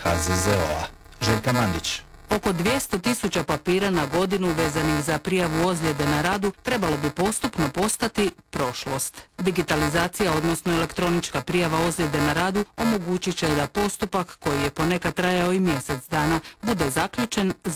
HZZO-a. Željka Mandić. Oko 200.000 papira na godinu vezanih za prijavu ozljede na radu trebalo bi postupno postati prošlost. Digitalizacija, odnosno elektronička prijava ozljede na radu, omogućit će da postupak, koji je ponekad trajao i mjesec dana, bude zaključen